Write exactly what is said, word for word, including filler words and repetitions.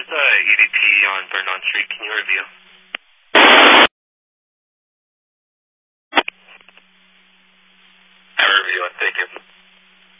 the E D P on Vernon Street? Can you review?